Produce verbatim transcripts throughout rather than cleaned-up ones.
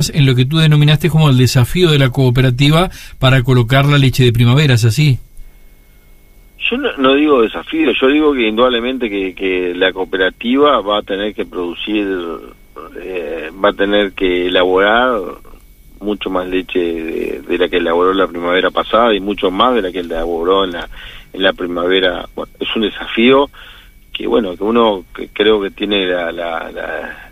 estás en lo que tú denominaste como el desafío de la cooperativa para colocar la leche de primavera, ¿es así? Yo no, no digo desafío, yo digo que indudablemente que, que la cooperativa va a tener que producir, eh, va a tener que elaborar mucho más leche de, de la que elaboró la primavera pasada y mucho más de la que elaboró en la, en la primavera. Bueno, es un desafío que, bueno, que uno que creo que tiene la, la, la,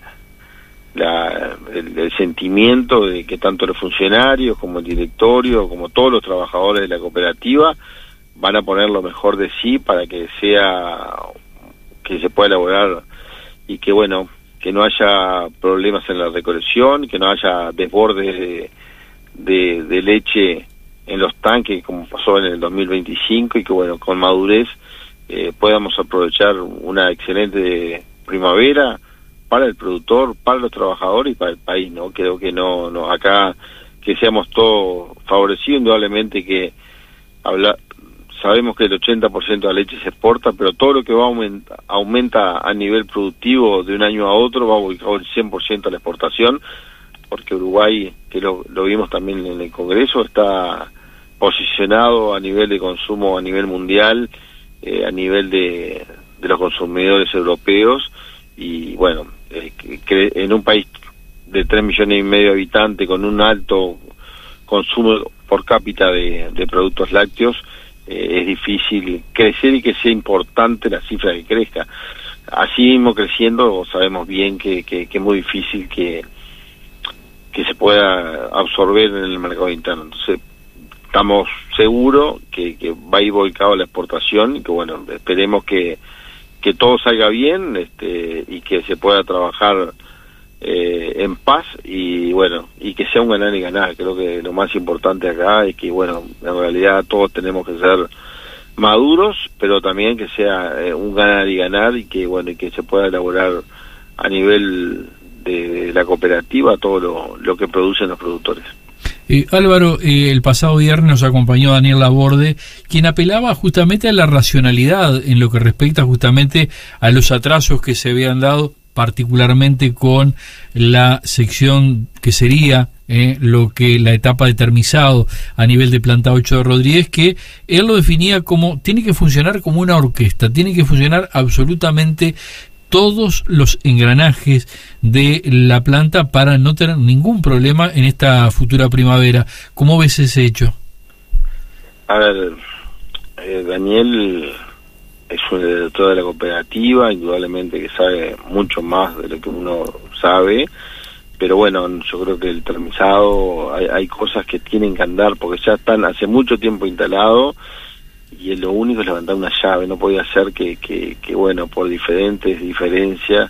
la el, el sentimiento de que tanto los funcionarios como el directorio, como todos los trabajadores de la cooperativa van a poner lo mejor de sí para que sea, que se pueda elaborar y que, bueno, que no haya problemas en la recolección, que no haya desbordes de, de, de leche en los tanques como pasó en el dos mil veinticinco y que, bueno, con madurez eh, podamos aprovechar una excelente primavera para el productor, para los trabajadores y para el país, ¿no? Creo que no, no acá que seamos todos favorecidos, indudablemente que habla, sabemos que el ochenta por ciento de la leche se exporta, pero todo lo que va aumenta, aumenta a nivel productivo de un año a otro va a volcar el cien por ciento a la exportación, porque Uruguay, que lo, lo vimos también en el Congreso, está posicionado a nivel de consumo a nivel mundial, eh, a nivel de, de los consumidores europeos, y bueno, eh, que en un país de tres millones y medio de habitantes con un alto consumo por cápita de, de productos lácteos, Eh, es difícil crecer y que sea importante la cifra que crezca. Así mismo creciendo sabemos bien que, que, que es muy difícil que, que se pueda absorber en el mercado interno. Entonces estamos seguros que, que va a ir volcado a la exportación y que, bueno, esperemos que, que todo salga bien este, y que se pueda trabajar eh, en paz y, bueno, y que sea un ganar y ganar. Creo que lo más importante acá es que, bueno, en realidad todos tenemos que ser maduros, pero también que sea eh, un ganar y ganar y que, bueno, y que se pueda elaborar a nivel de, de la cooperativa todo lo, lo que producen los productores. Eh, Álvaro, eh, el pasado viernes nos acompañó Daniel Laborde, quien apelaba justamente a la racionalidad en lo que respecta justamente a los atrasos que se habían dado, particularmente con la sección que sería eh, lo que la etapa de termizado a nivel de planta ocho de Rodríguez, que él lo definía como, tiene que funcionar como una orquesta, tiene que funcionar absolutamente todos los engranajes de la planta para no tener ningún problema en esta futura primavera. ¿Cómo ves ese hecho? A ver, eh, Daniel es un director de la cooperativa, indudablemente que sabe mucho más de lo que uno sabe, pero bueno, yo creo que el termizado, hay, hay cosas que tienen que andar porque ya están hace mucho tiempo instalados y lo único es levantar una llave. No podía ser que, que, que bueno, por diferentes diferencias,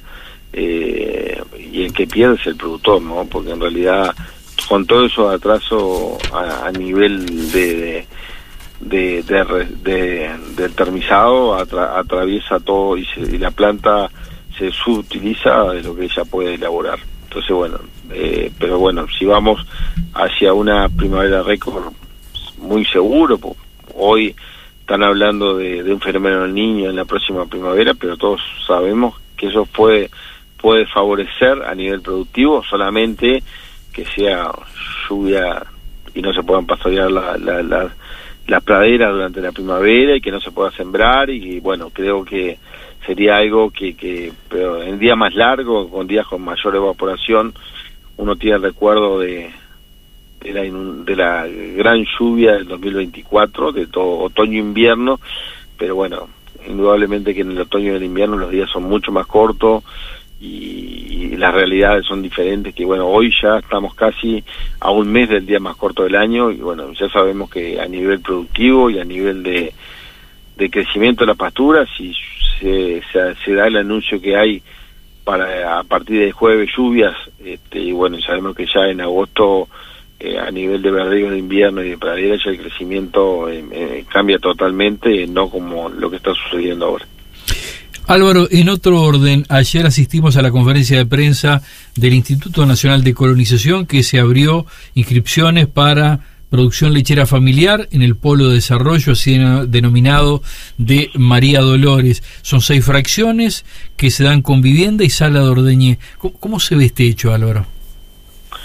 eh, y el que pierde es el productor, ¿no? Porque en realidad, con todo eso de atraso a, a nivel de, de, de, de, de del termizado, atra, atraviesa todo y, se, y la planta se subutiliza de lo que ella puede elaborar. Entonces, bueno, eh, pero bueno, si vamos hacia una primavera récord muy seguro, pues, hoy están hablando de, de un fenómeno del Niño en la próxima primavera, pero todos sabemos que eso puede, puede favorecer a nivel productivo, solamente que sea lluvia y no se puedan pastorear la, la, la, las praderas durante la primavera y que no se pueda sembrar, y bueno, creo que sería algo que, que pero en día más largo, con días con mayor evaporación, uno tiene el recuerdo de de la, de la gran lluvia del dos mil veinticuatro, de todo otoño-invierno, pero bueno, indudablemente que en el otoño y el invierno los días son mucho más cortos y, y las realidades son diferentes, que bueno, hoy ya estamos casi a un mes del día más corto del año y bueno, ya sabemos que a nivel productivo y a nivel de, de crecimiento de la pastura, si se, se, se da el anuncio que hay para a partir de jueves lluvias, este, y bueno, sabemos que ya en agosto Eh, a nivel de verdegos de invierno y de pradera ya el crecimiento eh, eh, cambia totalmente, no como lo que está sucediendo ahora. Álvaro, en otro orden, ayer asistimos a la conferencia de prensa del Instituto Nacional de Colonización, que se abrió inscripciones para producción lechera familiar en el polo de desarrollo, así denominado de María Dolores. Son seis fracciones que se dan con vivienda y sala de ordeñe. ¿Cómo, cómo se ve este hecho, Álvaro?